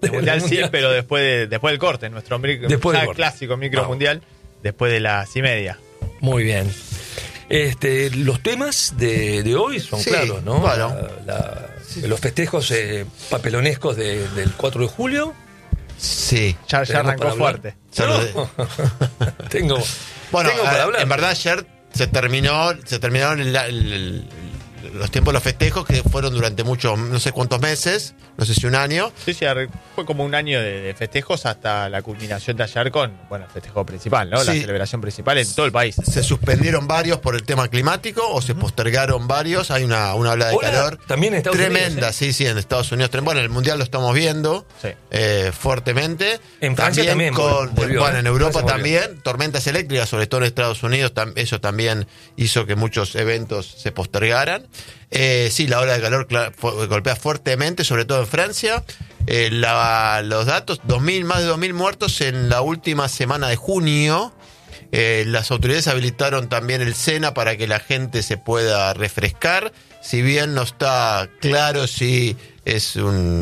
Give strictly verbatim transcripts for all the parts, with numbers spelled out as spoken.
El mundial sí, pero después de, después del corte, nuestro micro, después del ya corte. clásico micro Ah. mundial, después de las y media. Muy bien. Este, los temas de, de hoy son Sí, claros, ¿no? bueno. La- la- los festejos eh, papelonescos de- del cuatro de julio. Sí. Ya, ya Tenemos arrancó para hablar. fuerte. Ya lo de- tengo, Bueno, tengo para eh, hablar. en verdad ayer se terminó, se terminaron el- el- el- los tiempos de los festejos que fueron durante muchos, no sé cuántos meses, no sé si un año. Sí, sí, arre- fue como un año de, de festejos hasta la culminación de ayer con, bueno, el festejo principal, ¿no? La Sí. celebración principal en todo el país. Se suspendieron varios por el tema climático o se postergaron varios. Hay una, una ola de Ahora, calor también en Estados tremenda, Unidos, ¿eh? sí, sí, en Estados Unidos. Bueno, el mundial lo estamos viendo Sí. eh, fuertemente. En Francia también con, volvió, bueno, ¿eh? en Europa Francia volvió. también, tormentas eléctricas, sobre todo en Estados Unidos, tam- eso también hizo que muchos eventos se postergaran. Eh, sí, la ola de calor cla- fu- golpea fuertemente, sobre todo en Francia. Eh, la- los datos, dos mil, más de dos mil muertos en la última semana de junio. Eh, las autoridades habilitaron también el SENA para que la gente se pueda refrescar. Si bien no está claro si es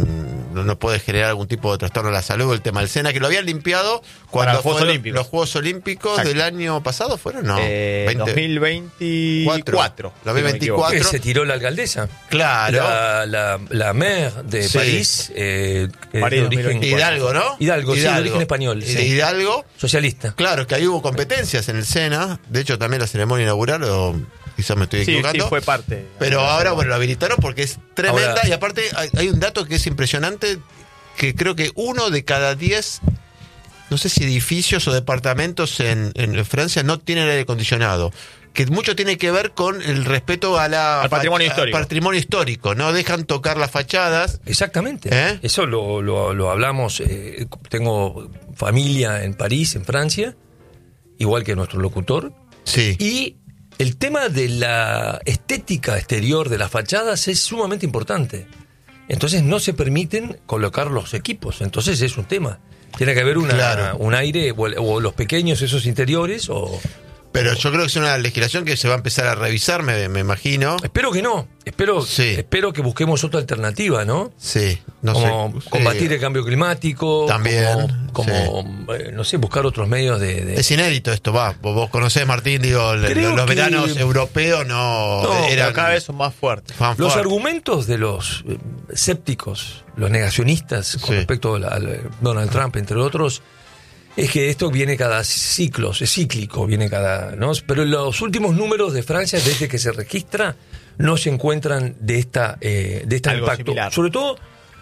un no no puede generar algún tipo de trastorno a la salud el tema del SENA, que lo habían limpiado cuando los Juegos fueron Olímpicos. los Juegos Olímpicos Exacto. del año pasado, ¿fueron? No, Eh, veinte dos mil veinticuatro. dos mil veinticuatro. Que se tiró la alcaldesa. Claro. La, la, la maire de Sí. París. Eh, eh, París de origen, dos mil veinticuatro. Hidalgo, ¿no? Hidalgo, sí, de origen español, sí. Hidalgo. Socialista. Claro, que ahí hubo competencias en el SENA. De hecho, también la ceremonia inaugural, o quizás me estoy Sí, equivocando. sí, fue parte. Pero ahora, bueno, lo habilitaron porque es tremenda. Ahora- y aparte, hay, hay un dato que es impresionante, que creo que uno de cada diez, no sé si edificios o departamentos en, en Francia no tienen aire acondicionado. Que mucho tiene que ver con el respeto a la Al patrimonio fa- histórico. al patrimonio histórico. No dejan tocar las fachadas. Exactamente. ¿Eh? Eso lo, lo, lo hablamos. eh, tengo familia en París, en Francia, igual que nuestro locutor. Sí. Y el tema de la estética exterior de las fachadas es sumamente importante. Entonces no se permiten colocar los equipos. Entonces es un tema. Tiene que haber una, Claro. un aire, o, o los pequeños, esos interiores, o... Pero yo creo que es una legislación que se va a empezar a revisar, me, me imagino. Espero que no. Espero, Sí. espero que busquemos otra alternativa, ¿no? Sí, no como sé. combatir Sí. el cambio climático. También, Como, como, eh, no sé, buscar otros medios de... de- Es inédito esto, va. Vos, vos conocés, Martín, digo, le- Creo los que- veranos europeos no, No, eran Pero cada vez son más fuertes. fan Los fuerte. argumentos de los eh, escépticos, los negacionistas con Sí. respecto al, al Donald Trump, entre otros, es que esto viene cada ciclo, es cíclico, viene cada... ¿no? Pero los últimos números de Francia, desde que se registra, no se encuentran de esta eh, de este Algo impacto. similar. Sobre todo,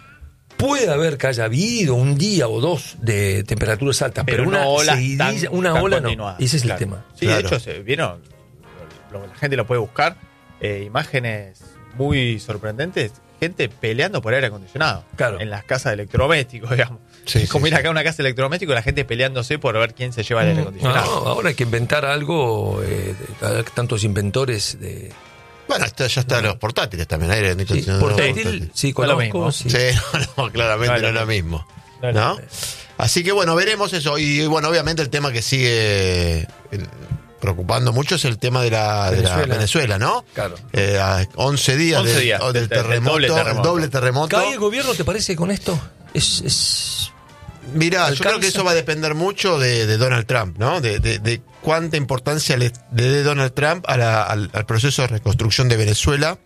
puede haber que haya habido un día o dos de temperaturas altas, pero, Pero una no olas seguidilla, tan- una tan ola no. continuadas. Ese es Claro. el tema. Sí, Claro. de hecho, se vieron, lo- lo- la gente lo puede buscar, eh, imágenes muy sorprendentes, gente peleando por aire acondicionado. Claro. En las casas de electrodomésticos, digamos. Sí, Es como sí, ir sí. acá a una casa de electrodomésticos y la gente peleándose por ver quién se lleva el aire No, acondicionado. ahora hay que inventar algo, eh, de- tantos inventores de... Bueno, está- ya están los portátiles también, aire Sí, acondicionado portátil, portátil. sí, No es lo conozco. mismo. Sí. Sí, no, no, claramente No no es es lo lo mismo. No es lo ¿no? mismo. Así que bueno, veremos eso. Y bueno, obviamente el tema que sigue eh, preocupando mucho es el tema de la de la Venezuela. Venezuela, ¿no? Claro. Eh, a once días, once del, días o del del- del terremoto, doble terremoto. el doble terremoto. ¿Cae el gobierno, te parece, con esto? Es, es... Mirá, yo ¿Alcanza? creo que eso va a depender mucho de, de Donald Trump, ¿no? De, de- de cuánta importancia le, le dé Donald Trump a la- al, al proceso de reconstrucción de Venezuela.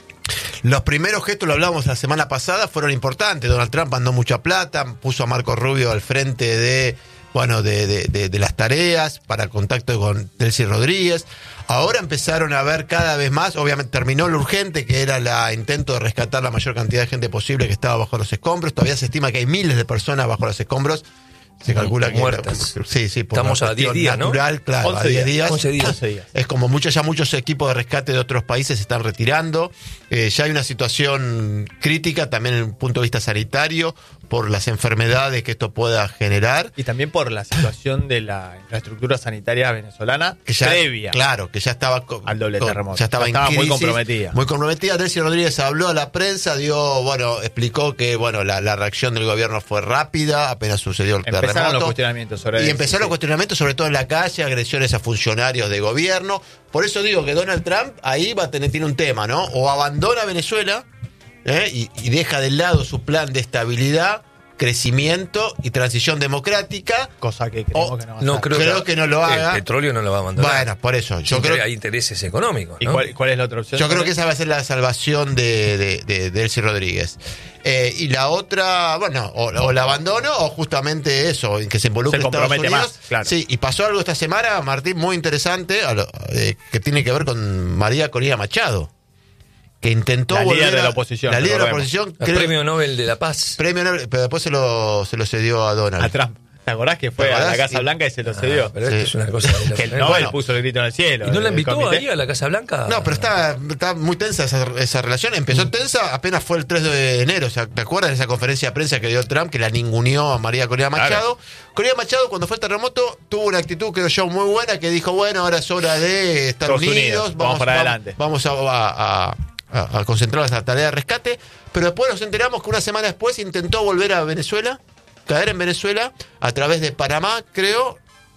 Los primeros gestos, lo hablábamos la semana pasada, fueron importantes. Donald Trump mandó mucha plata, puso a Marco Rubio al frente de, bueno, de, de- de- de las tareas para contacto con Delcy Rodríguez. Ahora empezaron a ver cada vez más, obviamente terminó lo urgente, que era el intento de rescatar la mayor cantidad de gente posible que estaba bajo los escombros. Todavía se estima que hay miles de personas bajo los escombros. Se calcula que... Muertas. Sí, sí, por Estamos una a diez cuestión días, ¿no? natural, claro, once a diez días. días. once días. once días. Es como muchos, ya muchos equipos de rescate de otros países se están retirando. Eh, ya hay una situación crítica también en un punto de vista sanitario por las enfermedades que esto pueda generar. Y también por la situación de la infraestructura sanitaria venezolana Que ya, previa. Claro, que ya estaba co- Al doble co- terremoto. Ya estaba, Ya en estaba muy crisis, comprometida. Muy comprometida. Delcy Rodríguez habló a la prensa, dio, bueno, explicó que bueno, la, la reacción del gobierno fue rápida, apenas sucedió el Empezaron terremoto. los cuestionamientos sobre Y eso, empezaron sí. los cuestionamientos, sobre todo en la calle, agresiones a funcionarios de gobierno. Por eso digo que Donald Trump ahí va a tener tiene un tema, ¿no? O abandona Venezuela ¿eh? y, y deja de lado su plan de estabilidad crecimiento y transición democrática. Cosa que creemos Oh, que no va a No hacer. creo, Creo que no lo haga. El petróleo no lo va a abandonar. Bueno, por eso. Yo Yo creo, creo que hay intereses económicos, ¿Y ¿no? cuál, cuál es la otra opción? yo creo que esa va a ser la salvación de, de, de, de Delcy Rodríguez. Eh, y la otra, bueno, o, o la abandono o justamente eso, en que se involucre Se Estados compromete Unidos. más, claro. Sí, y pasó algo esta semana, Martín, muy interesante, a lo- eh, que tiene que ver con María Corina Machado, que intentó La volver líder de a- la oposición, La líder de la recordemos. oposición, El creo- premio Nobel de la Paz. premio Nobel, pero después se lo, se lo cedió a Donald. A Trump. ¿Te acordás que fue ¿Te a la acordás? Casa Y- Blanca y se lo Ah, cedió? pero esto Sí. es una cosa de la- Que el No, Nobel bueno. puso el grito en el cielo. ¿Y no la el invitó comité. ahí a la Casa Blanca? No, pero está, está muy tensa esa, esa relación. Empezó tensa, apenas fue el tres de enero. O sea, ¿te acuerdas de esa conferencia de prensa que dio Trump, que la ninguneó a María Corina Machado? Claro. Corina Machado, cuando fue el terremoto, tuvo una actitud, creo yo, muy buena, que dijo, bueno, ahora es hora de Estados Estados Unidos, Unidos, vamos para adelante. Vamos a, a, a, a concentrar esa tarea de rescate. Pero después nos enteramos que una semana después intentó volver a Venezuela, caer en Venezuela, a través de Panamá, creo,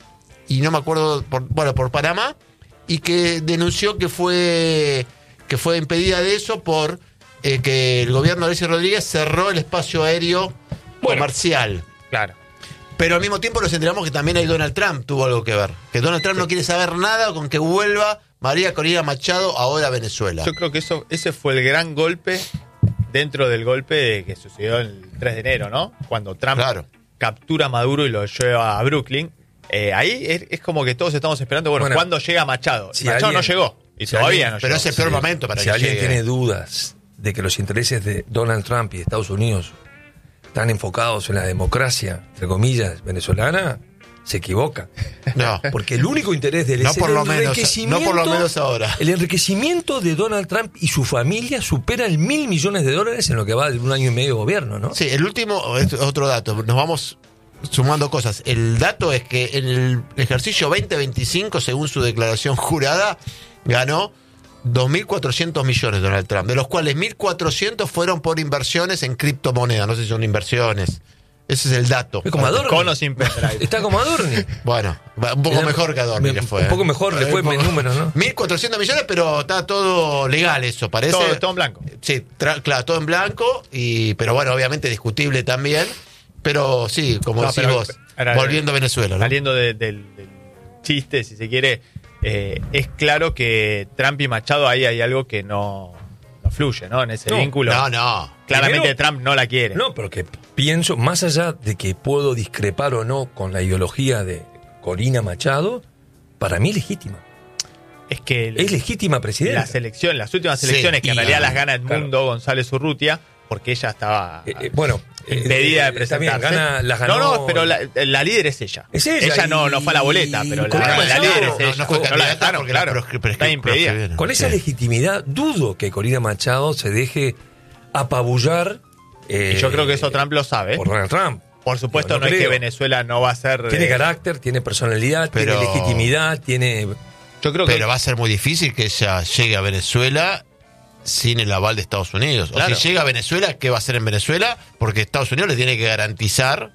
y no me acuerdo, por, bueno, por Panamá, y que denunció que fue que fue impedida de eso por eh, que el gobierno de Delcy Rodríguez cerró el espacio aéreo Bueno. comercial. Claro. Pero al mismo tiempo nos enteramos que también hay Donald Trump tuvo algo que ver. Que Donald Trump no quiere saber nada con que vuelva María Corina Machado ahora a Venezuela. Yo creo que eso ese fue el gran golpe dentro del golpe que sucedió el tres de enero, ¿no? Cuando Trump Claro. captura a Maduro y lo lleva a Brooklyn. Eh, ahí es, es como que todos estamos esperando, bueno, Bueno, ¿cuándo llega Machado? si Machado alguien- no llegó. Y si todavía alguien- no Pero llegó. es el peor Sí. momento para si que alguien llegue. tiene dudas de que los intereses de Donald Trump y de Estados Unidos están enfocados en la democracia, entre comillas, venezolana, se equivoca. No. Porque el único interés de él No es por el lo menos- enriquecimiento. no por lo menos ahora. El enriquecimiento de Donald Trump y su familia supera el mil millones de dólares en lo que va de un año y medio de gobierno, ¿no? Sí, el último, es otro dato, nos vamos sumando cosas. El dato es que en el ejercicio veinte veinticinco, según su declaración jurada, ganó dos mil cuatrocientos millones Donald Trump, de los cuales mil cuatrocientos fueron por inversiones en criptomonedas, no sé si son inversiones. Ese es el dato. Es como Adorni. Con o sin pendrive. Está como Adorni. Bueno, va un poco Era- mejor que Adorni me- le fue. un poco ¿eh? mejor le fue Un poco- en números, ¿no? mil cuatrocientos millones, pero está todo legal eso, parece. Todo, todo en blanco. Sí, tra- claro, todo en blanco, y pero bueno, obviamente discutible también. Pero sí, como No, decís pero- vos, ahora, volviendo a Venezuela, ¿no? Saliendo de- del, del chiste, si se quiere, eh, es claro que Trump y Machado ahí hay algo que no, no fluye, ¿no? En ese No, vínculo. No, no. Claramente Primero- Trump no la quiere. No, pero que pienso, más allá de que puedo discrepar o no con la ideología de Corina Machado, para mí es legítima. Es que el- Es legítima presidenta. las elecciones, las últimas Sí, elecciones, que en y- realidad las gana claro. Edmundo González Urrutia, porque ella estaba Eh, eh, bueno, impedida eh, de está bien, presentarse. gana- las ganó- No, no, pero la, la líder es ella. Es ella, no, y- no fue a la boleta, pero la, Corina la Machado líder es no- ella. no fue la candidata dejaron, porque la claro. proscri- prescri- Está impedida. proscribieron. Con esa Sí. legitimidad, dudo que Corina Machado se deje apabullar. eh, Y yo creo que eso Trump lo sabe. Por Donald Trump. Por supuesto, No, no, no es que creo. Venezuela no va a ser. Tiene eh, carácter, tiene personalidad, Pero- tiene legitimidad, tiene. Yo creo que. Pero va a ser muy difícil que ella llegue a Venezuela sin el aval de Estados Unidos. Claro. O si llega a Venezuela, ¿qué va a hacer en Venezuela? Porque Estados Unidos le tiene que garantizar,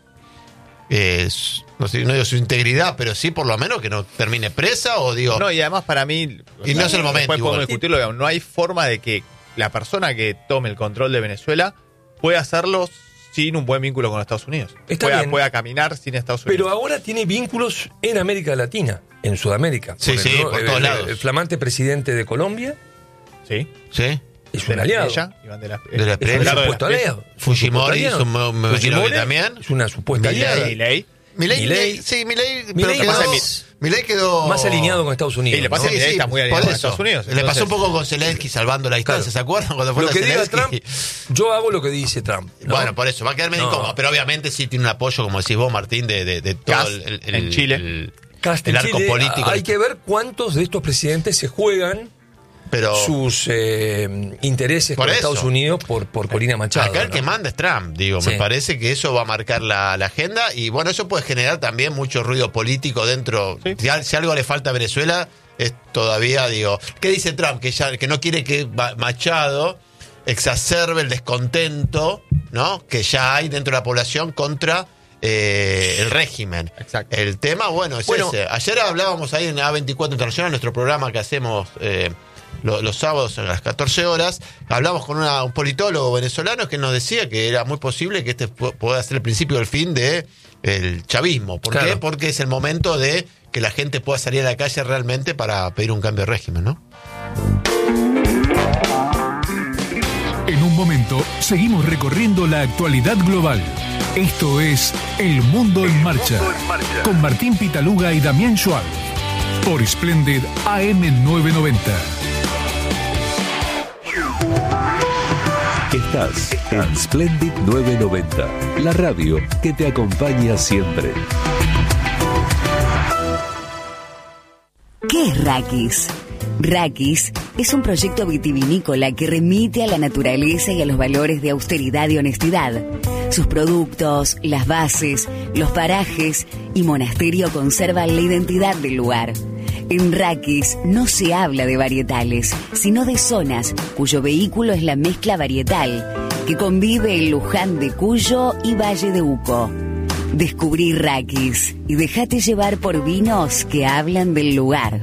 eh, su- no, sé, no digo su integridad, pero sí por lo menos que no termine presa o digo... No, y además para mí. Y no es el momento Después podemos igual. discutirlo. digamos, no hay forma de que la persona que tome el control de Venezuela pueda hacerlo sin un buen vínculo con Estados Unidos. Está pueda, bien. pueda caminar sin Estados Unidos. Pero ahora tiene vínculos en América Latina, en Sudamérica. Sí, Por sí, el- por el- todos el- lados. El flamante presidente de Colombia Sí. ¿Sí? es De un la aliado. Estrella, Iván de la, De la es Estrella. un Es un aliado de la supuesto Estrella. aliado. Fujimori Es un es un- me imagino que Fujimori también. es una supuesta Milei. aliada. Milei. Milei, Milei- sí, Milei, pero Milei quedó, más- Milei quedó Más alineado con Estados Unidos. Sí, le pasa ¿no? que Milei está muy alineado por con eso. Estados Unidos, Le pasó entonces- un poco con Zelensky salvando la distancia, Claro. ¿se acuerdan? Cuando fue Lo la que diga Zelensky? Trump, yo hago lo que dice Trump. ¿no? Bueno, por eso, va a quedar medio No. incómodo. Pero obviamente sí tiene un apoyo, como decís vos, Martín, de, de, de todo Cast el, el- en el- Chile. el- Cast el en arco Chile, político. hay que ver cuántos de estos presidentes se juegan Pero sus eh, intereses Por con eso. Estados Unidos por, por Corina Machado. acá el ¿no? que manda es Trump, digo. Sí. Me parece que eso va a marcar la, la agenda. Y bueno, eso puede generar también mucho ruido político dentro. Sí. Si, al- si algo le falta a Venezuela, es todavía, digo. ¿Qué dice Trump? Que ya que no quiere que Ma- Machado exacerbe el descontento, ¿no? Que ya hay dentro de la población contra eh, el régimen. Exacto. El tema, bueno, es Bueno. ese. Ayer hablábamos ahí en A veinticuatro Internacional, nuestro programa que hacemos eh, lo, los sábados a las catorce horas. Hablamos con una, un politólogo venezolano que nos decía que era muy posible que este pueda ser el principio del fin de el chavismo. ¿Por claro. qué? Porque es el momento de que la gente pueda salir a la calle realmente para pedir un cambio de régimen, ¿no? En un momento, seguimos recorriendo la actualidad global. Esto es El Mundo en Marcha, con Martín Pitaluga y Damián Schwab, por Splendid A M novecientos noventa. Estás en Splendid novecientos noventa, la radio que te acompaña siempre. ¿Qué es Raquis? Raquis es un proyecto vitivinícola que remite a la naturaleza y a los valores de austeridad y honestidad. Sus productos, las bases, los parajes y monasterio conservan la identidad del lugar. En Raquis no se habla de varietales, sino de zonas cuyo vehículo es la mezcla varietal, que convive en Luján de Cuyo y Valle de Uco. Descubrí Raquis y déjate llevar por vinos que hablan del lugar.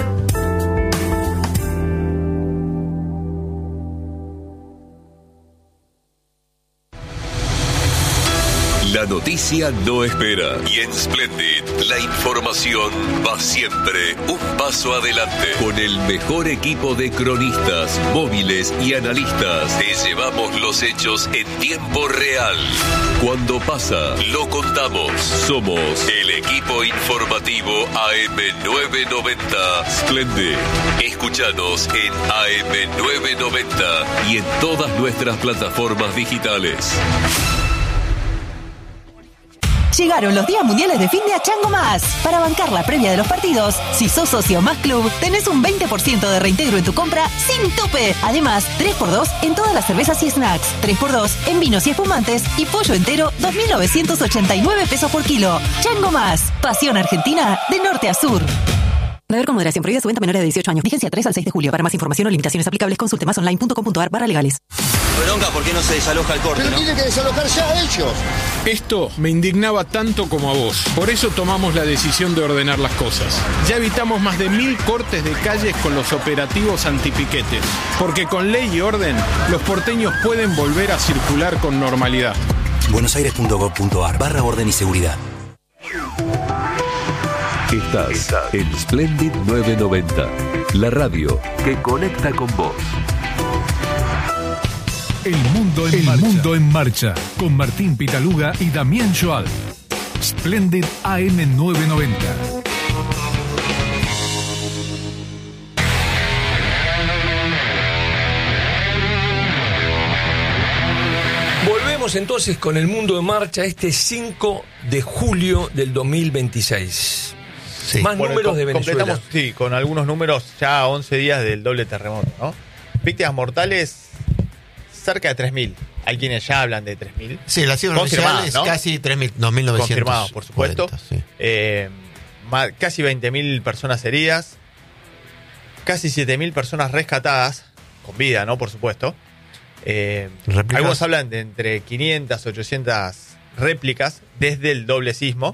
La noticia no espera y en Splendid la información va siempre un paso adelante. Con el mejor equipo de cronistas, móviles y analistas, te llevamos los hechos en tiempo real. Cuando pasa, lo contamos. Somos el equipo informativo A M novecientos noventa Splendid. Escúchanos en A M novecientos noventa y en todas nuestras plataformas digitales. Llegaron los días mundiales de fin de a Chango Más. Para bancar la previa de los partidos, si sos socio Más Club, tenés un veinte por ciento de reintegro en tu compra sin tope. Además, tres por dos en todas las cervezas y snacks, tres por dos en vinos y espumantes y pollo entero, dos mil novecientos ochenta y nueve pesos por kilo. Chango Más, pasión argentina de norte a sur. Beber con moderación, prohibida su venta a menores de dieciocho años. Vigencia tres al seis de julio. Para más información o limitaciones aplicables, consulte más online punto com punto a r barra legales. Bronca, ¿por qué no se desaloja el corte, Pero no? tiene que desalojar ya a ellos. Esto me indignaba tanto como a vos. Por eso tomamos la decisión de ordenar las cosas. Ya evitamos más de mil cortes de calles con los operativos antipiquetes. Porque con ley y orden, los porteños pueden volver a circular con normalidad. buenosaires punto gov punto a r barra orden y seguridad. Estás en Splendid novecientos noventa, la radio que conecta con vos. El Mundo en, El marcha. Mundo en Marcha, con Martín Pitaluga y Damián Schwab. Splendid A M novecientos noventa. Volvemos entonces con El Mundo en Marcha este cinco de julio del dos mil veintiséis. Sí. Más Bueno, números com- de Venezuela. Completamos, sí, con algunos números ya a once días del doble terremoto, ¿no? Víctimas mortales, cerca de tres mil. Hay quienes ya hablan de tres mil. Sí, la cifra oficial es casi tres mil, dos mil novecientos. Confirmados, por supuesto. cuarenta, sí. eh, más, casi veinte mil personas heridas. Casi siete mil personas rescatadas, con vida, ¿no? Por supuesto. Eh, algunos hablan de entre quinientas, ochocientas réplicas desde el doble sismo.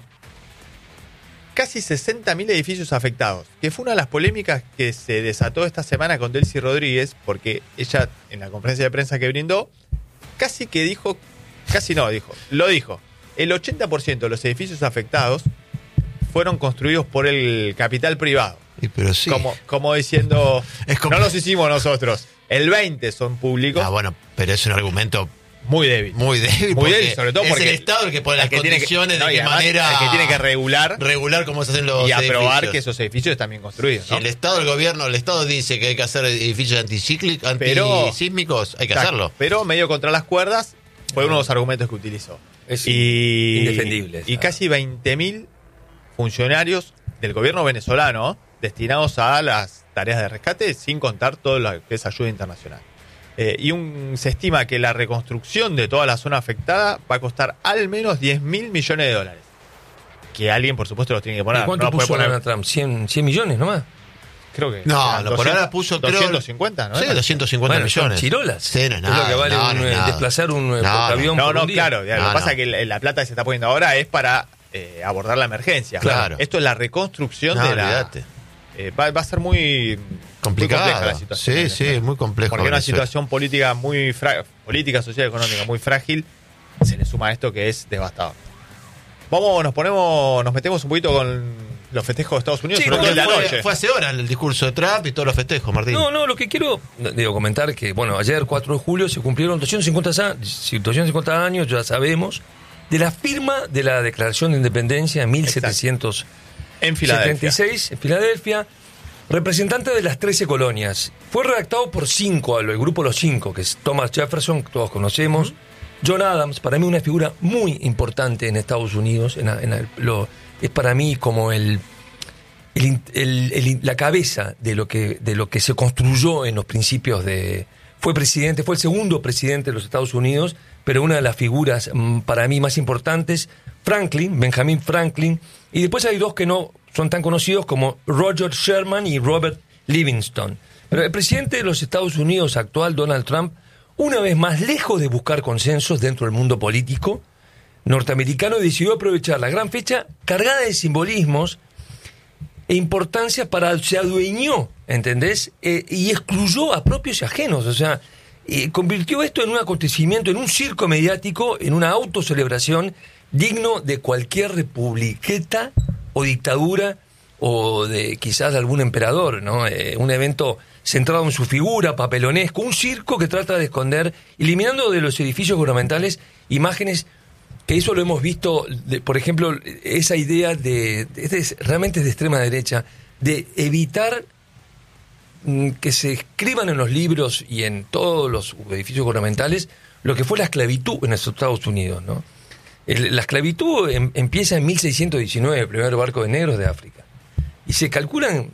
Casi sesenta mil edificios afectados, que fue una de las polémicas que se desató esta semana con Delcy Rodríguez, porque ella, en la conferencia de prensa que brindó, casi que dijo, casi no dijo, lo dijo, el ochenta por ciento de los edificios afectados fueron construidos por el capital privado. Y pero sí. Como, como diciendo, Es como- no los hicimos nosotros, el veinte son públicos. Ah, bueno, pero es un argumento Muy débil. muy débil. Muy porque débil, sobre todo es porque el Estado el que pone el las que tiene que- condiciones no, de y qué además manera el que tiene que regular regular cómo se hacen los y aprobar edificios. que esos edificios están bien construidos, Si ¿no? el Estado, el gobierno, el Estado dice que hay que hacer edificios anticíclicos, Pero- antisísmicos, hay que Exacto, hacerlo. Pero medio contra las cuerdas fue uno de los argumentos que utilizó. Es y, indefendible esa. Y casi veinte mil funcionarios del gobierno venezolano destinados a las tareas de rescate, sin contar todo lo que es ayuda internacional. Eh, y un, se estima que la reconstrucción de toda la zona afectada va a costar al menos diez mil millones de dólares. Que alguien, por supuesto, los tiene que poner. ¿Y cuánto No puede puso poner, Donald Trump? ¿cien, cien millones nomás? creo que. No, eran no, por doscientos ahora puso creo, doscientos cincuenta, ¿no? Sí, era? doscientos cincuenta Bueno, son millones. chirolas. Sí, no es Es nada, lo que vale no, un, no es eh, nada. desplazar un eh, No, portaavión No, por no, un día. claro. ya, No, lo que pasa no. es que la, la plata que se está poniendo ahora es para eh, abordar la emergencia. Claro. Esto es la reconstrucción No, de la. olvídate. Eh, va, va a ser muy Complicada. Muy compleja la situación. Sí, sí, muy compleja. Porque una Venezuela. situación política muy fra- política, social, económica muy frágil, se le suma esto que es devastador. Vamos, nos ponemos, nos metemos un poquito con los festejos de Estados Unidos, Sí, sobre todo en la fue, noche. fue hace horas el discurso de Trump y todos los festejos, Martín. No, no, lo que quiero digo, comentar que, bueno, ayer, cuatro de julio, se cumplieron doscientos cincuenta años, ya sabemos, de la firma de la Declaración de Independencia en mil setecientos En Filadelfia. setenta y seis, en Filadelfia, representante de las trece colonias. Fue redactado por cinco, el grupo Los Cinco, que es Thomas Jefferson, que todos conocemos, uh-huh. John Adams, para mí una figura muy importante en Estados Unidos, en, en el, lo, es para mí como el, el, el, el, la cabeza de lo, que, de lo que se construyó en los principios de... Fue presidente, fue el segundo presidente de los Estados Unidos, pero una de las figuras para mí más importantes, Franklin, Benjamin Franklin, y después hay dos que no son tan conocidos como Roger Sherman y Robert Livingston. Pero el presidente de los Estados Unidos actual, Donald Trump, una vez más, lejos de buscar consensos dentro del mundo político norteamericano, decidió aprovechar la gran fecha cargada de simbolismos e importancia para... se adueñó, ¿entendés? Eh, y excluyó a propios y ajenos, o sea, eh, convirtió esto en un acontecimiento, en un circo mediático, en una autocelebración digno de cualquier republiqueta o dictadura o de quizás de algún emperador, ¿no? Eh, un evento centrado en su figura, papelonesco, un circo que trata de esconder, eliminando de los edificios gubernamentales imágenes que eso lo hemos visto, de, por ejemplo, esa idea de, de, de realmente es de extrema derecha, de evitar mm, que se escriban en los libros y en todos los edificios gubernamentales lo que fue la esclavitud en los Estados Unidos, ¿no? El, la esclavitud em, empieza en mil seiscientos diecinueve, el primer barco de negros de África, y se calculan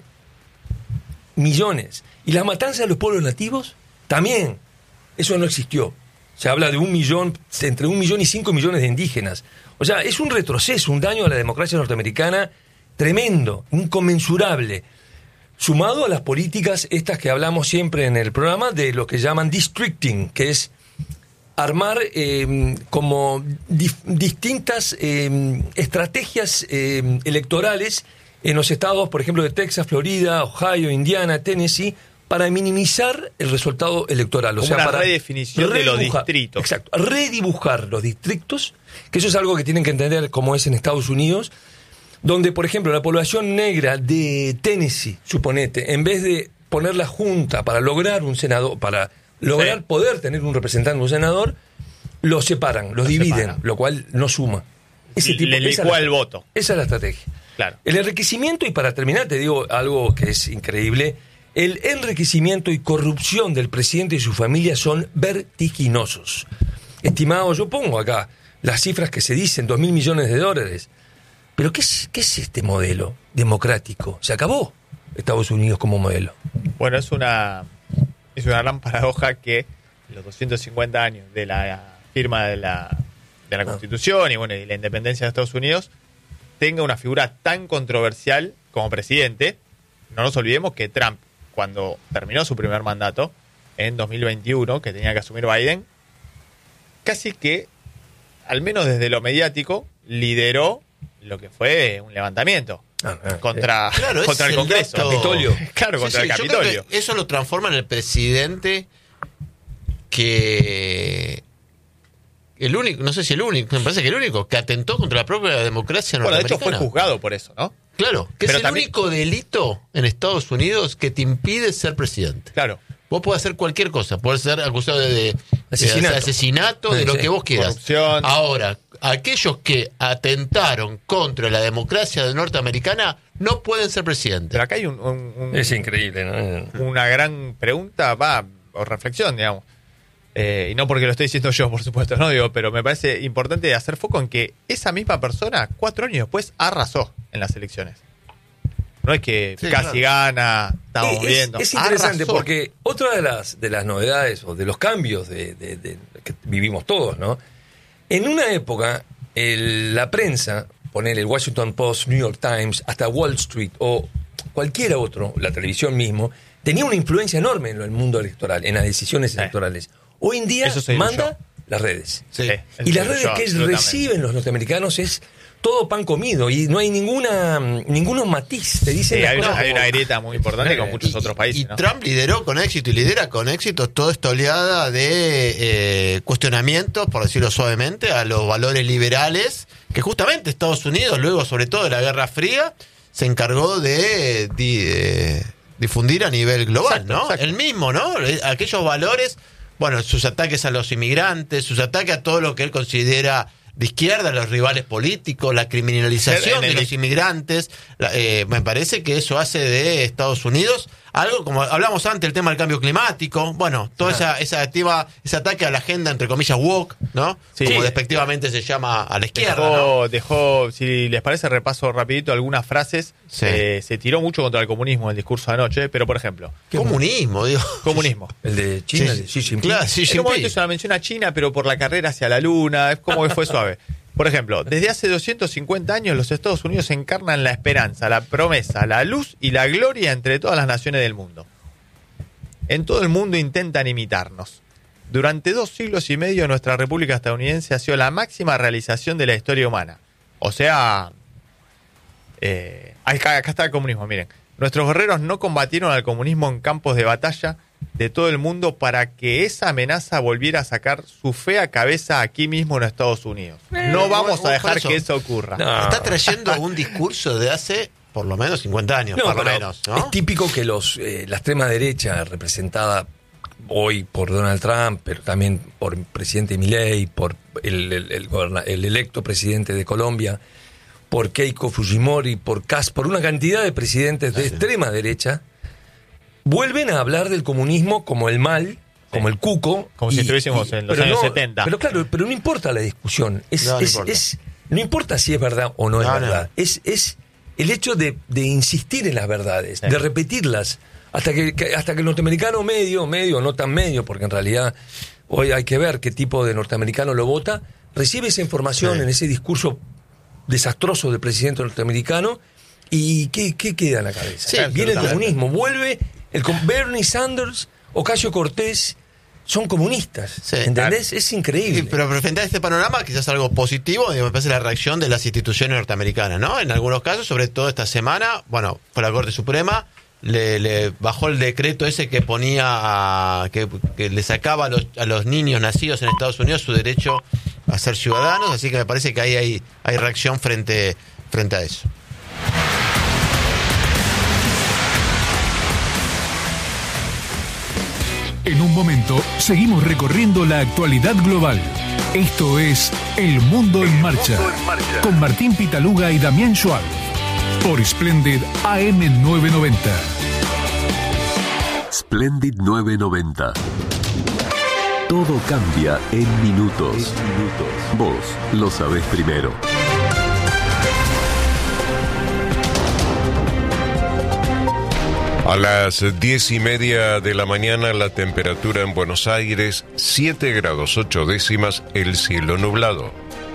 millones. Y la matanza de los pueblos nativos, también, eso no existió. Se habla de un millón, entre un millón y cinco millones de indígenas. O sea, es un retroceso, un daño a la democracia norteamericana tremendo, inconmensurable. Sumado a las políticas estas que hablamos siempre en el programa de lo que llaman districting, que es armar eh, como di- distintas eh, estrategias eh, electorales en los estados, por ejemplo, de Texas, Florida, Ohio, Indiana, Tennessee, para minimizar el resultado electoral. O Como sea, una para redefinición de los distritos. Exacto, redibujar los distritos, que eso es algo que tienen que entender como es en Estados Unidos, donde, por ejemplo, la población negra de Tennessee, suponete, en vez de poner la junta para lograr un senador, para lograr sí. poder tener un representante, un senador, los separan, los lo dividen, separan. Lo cual no suma. Ese tipo, Le licúa el voto. Esa es la estrategia. Claro. El enriquecimiento, y para terminar te digo algo que es increíble, el enriquecimiento y corrupción del presidente y su familia son vertiginosos. Estimado, yo pongo acá las cifras que se dicen, dos mil millones de dólares. Pero ¿qué es, qué es este modelo democrático? Se acabó Estados Unidos como modelo. Bueno, es una, es una gran paradoja que los doscientos cincuenta años de la firma de la, de la Constitución y bueno y la independencia de Estados Unidos tenga una figura tan controversial como presidente. No nos olvidemos que Trump, cuando terminó su primer mandato, en dos mil veintiuno, que tenía que asumir Biden, casi que, al menos desde lo mediático, lideró lo que fue un levantamiento ah, ah, contra, eh, claro, contra el, el Congreso. Dato... Capitolio. Claro, sí, contra sí, el Capitolio. Eso lo transforma en el presidente que... El único, no sé si el único, me parece que el único, que atentó contra la propia democracia norteamericana. Bueno, de hecho fue juzgado por eso, ¿no? Claro, que Pero es el también... único delito en Estados Unidos que te impide ser presidente. Claro. Vos podés hacer cualquier cosa, podés ser acusado de, de asesinato, de asesinato de sí, lo sí. que vos quieras. Corrupción. Ahora, aquellos que atentaron contra la democracia norteamericana no pueden ser presidentes. Pero acá hay un, un, un, es increíble, ¿no? Una gran pregunta, va, o reflexión, digamos. Eh, y no porque lo estoy diciendo yo, por supuesto, no digo, pero me parece importante hacer foco en que esa misma persona, cuatro años después, arrasó en las elecciones. No es que sí, casi claro. gana, estamos es, viendo. Es interesante arrasó. Porque otra de las de las novedades o de los cambios de, de, de, que vivimos todos, ¿no? En una época, el, la prensa, poner el Washington Post, New York Times, hasta Wall Street o cualquier otro, la televisión mismo, tenía una influencia enorme en el mundo electoral, en las decisiones electorales. Hoy en día manda las redes. Sí. Sí, Y las yo, redes que absolutamente. reciben los norteamericanos es todo pan comido y no hay ninguna ninguno matiz. Te dicen Sí, las hay, una, cosas hay como- una grieta muy importante con muchos Y- otros países, Y ¿no? Trump lideró con éxito y lidera con éxito toda esta oleada de eh, cuestionamientos, por decirlo suavemente, a los valores liberales que justamente Estados Unidos, luego sobre todo de la Guerra Fría, se encargó de, di- de difundir a nivel global, Exacto, ¿no? exacto. El mismo, ¿no? Aquellos valores, bueno, sus ataques a los inmigrantes, sus ataques a todo lo que él considera de izquierda, los rivales políticos, la criminalización En de el- los inmigrantes. La- eh, me parece que eso hace de Estados Unidos algo como hablamos antes, el tema del cambio climático. Bueno, toda esa, esa activa, ese ataque a la agenda, entre comillas, woke, ¿no? Sí. Como despectivamente se llama a la izquierda, Dejó, ¿no? dejó, si les parece, repaso rapidito algunas frases. Sí. Eh, se tiró mucho contra el comunismo en el discurso de anoche, pero por ejemplo, Comunismo, digo. comunismo. El de China, Sí, de Xi Jinping. claro, Xi En un momento Jinping. hizo una mención a China, pero por la carrera hacia la luna, es como que fue suave. Por ejemplo, desde hace doscientos cincuenta años los Estados Unidos encarnan la esperanza, la promesa, la luz y la gloria entre todas las naciones del mundo. En todo el mundo intentan imitarnos. Durante dos siglos y medio nuestra República Estadounidense ha sido la máxima realización de la historia humana. O sea, eh, acá, acá está el comunismo, miren. Nuestros guerreros no combatieron al comunismo en campos de batalla de todo el mundo para que esa amenaza volviera a sacar su fea cabeza aquí mismo en Estados Unidos. No vamos bueno, a dejar por eso. que eso ocurra. No. Está trayendo un discurso de hace por lo menos cincuenta años, No, por lo pero menos, ¿no? es típico que los eh, la extrema derecha, representada hoy por Donald Trump, pero también por el presidente Milei, por el, el, el, goberna- el electo presidente de Colombia, por Keiko Fujimori, por Kass, por una cantidad de presidentes de extrema derecha, vuelven a hablar del comunismo como el mal, como el cuco. Como si estuviésemos en los pero años no- setenta. Pero claro, pero no importa la discusión. Es, No, no es- importa. es- no importa si es verdad o no es No, no. verdad. Es, es el hecho de, de insistir en las verdades, Sí. de repetirlas, hasta que, que- hasta que el norteamericano medio, medio, no tan medio, porque en realidad hoy hay que ver qué tipo de norteamericano lo vota, recibe esa información Sí. en ese discurso desastroso del presidente norteamericano y ¿qué, qué queda en la cabeza? Sí, Viene el absolutamente. comunismo, vuelve el com- Bernie Sanders, Ocasio Cortés, son comunistas, Sí, ¿entendés? Es increíble. Sí, pero frente a este panorama, quizás algo positivo, digo, me parece la reacción de las instituciones norteamericanas, ¿no? En algunos casos, sobre todo esta semana, bueno, fue la Corte Suprema, le, le bajó el decreto ese que ponía, a- que, que le sacaba a los, a los niños nacidos en Estados Unidos su derecho a ser ciudadanos, así que me parece que ahí hay, hay reacción frente, frente a eso. En un momento, seguimos recorriendo la actualidad global. Esto es El Mundo en Marcha, con Martín Pitaluga y Damián Schwab, por Splendid A M novecientos noventa. Splendid novecientos noventa. Todo cambia en minutos. Vos lo sabés primero. A las diez y media de la mañana la temperatura en Buenos Aires, siete grados ocho décimas, el cielo nublado.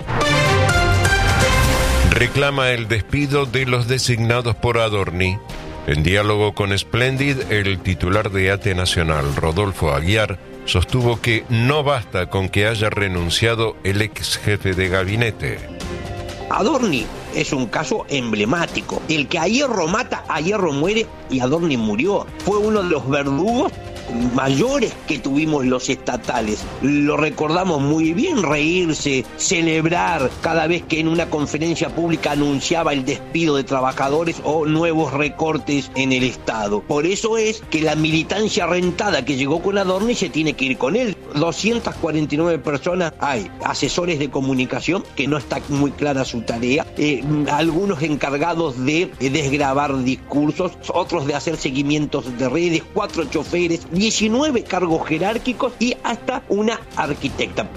Reclama el despido de los designados por Adorni. En diálogo con Splendid, el titular de ATE Nacional, Rodolfo Aguiar, sostuvo que no basta con que haya renunciado el ex jefe de gabinete. Adorni es un caso emblemático. El que a hierro mata, a hierro muere, y Adorni murió. Fue uno de los verdugos mayores que tuvimos los estatales. Lo recordamos muy bien, reírse, celebrar cada vez que en una conferencia pública anunciaba el despido de trabajadores o nuevos recortes en el Estado. Por eso es que la militancia rentada que llegó con Adorni se tiene que ir con él. doscientas cuarenta y nueve personas hay, asesores de comunicación, que no está muy clara su tarea, eh, algunos encargados de eh, desgravar discursos, otros de hacer seguimientos de redes, cuatro choferes, diecinueve cargos jerárquicos y hasta una arquitecta.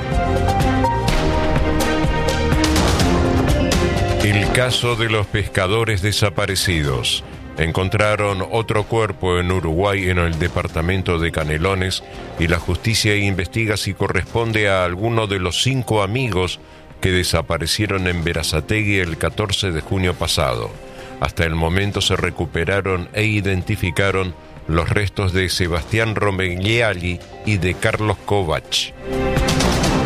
El caso de los pescadores desaparecidos. Encontraron otro cuerpo en Uruguay, en el departamento de Canelones, y la justicia investiga si corresponde a alguno de los cinco amigos que desaparecieron en Berazategui el catorce de junio pasado. Hasta el momento se recuperaron e identificaron los restos de Sebastián Romegliali y de Carlos Kovac.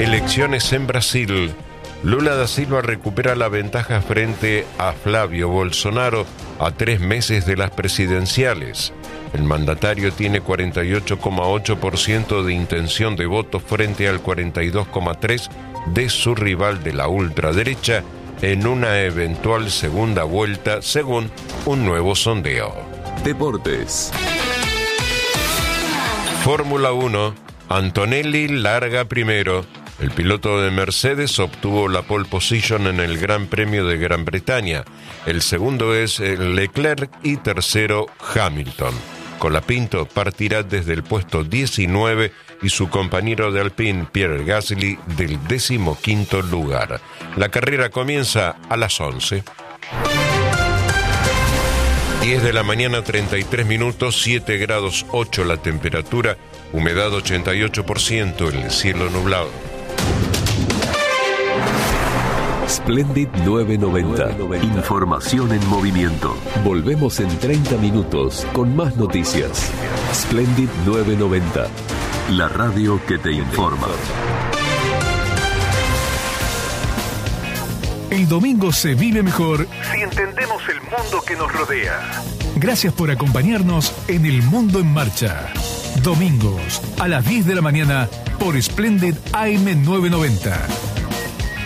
Elecciones en Brasil. Lula da Silva recupera la ventaja frente a Flavio Bolsonaro a tres meses de las presidenciales. El mandatario tiene cuarenta y ocho coma ocho por ciento de intención de voto frente al cuarenta y dos coma tres por ciento de su rival de la ultraderecha en una eventual segunda vuelta, según un nuevo sondeo. Deportes. Fórmula uno. Antonelli larga primero. El piloto de Mercedes obtuvo la pole position en el Gran Premio de Gran Bretaña. El segundo es Leclerc y tercero Hamilton. Colapinto partirá desde el puesto diecinueve y su compañero de Alpine, Pierre Gasly, del decimoquinto lugar. La carrera comienza a las once. diez de la mañana, treinta y tres minutos, siete grados ocho la temperatura, humedad ochenta y ocho por ciento, el cielo nublado. Splendid novecientos noventa. Información en movimiento. Volvemos en treinta minutos con más noticias. Splendid novecientos noventa. La radio que te informa. El domingo se vive mejor si entendemos el mundo que nos rodea. Gracias por acompañarnos en El Mundo en Marcha. Domingos a las diez de la mañana por Splendid A M novecientos noventa.